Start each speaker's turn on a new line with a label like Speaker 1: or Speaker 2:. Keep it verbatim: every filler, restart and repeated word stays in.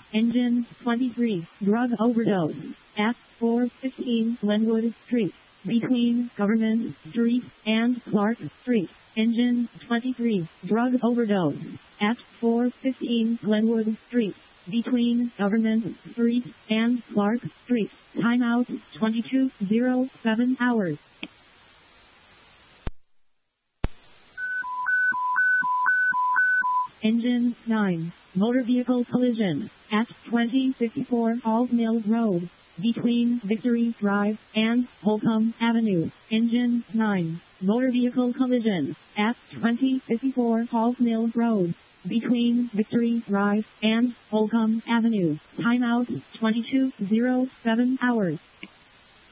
Speaker 1: Engine twenty-three, drug overdose, at four fifteen Glenwood Street, between Government Street and Clark Street. Engine twenty-three, drug overdose, at four fifteen Glenwood Street, between Government Street and Clark Street. Timeout twenty-two oh seven hours. Engine nine, motor vehicle collision, at twenty fifty-four Halls Mill Road, between Victory Drive and Holcomb Avenue. Engine nine, motor vehicle collision, at twenty fifty-four Halls Mill Road, between Victory Drive and Holcomb Avenue. Timeout twenty-two oh seven hours.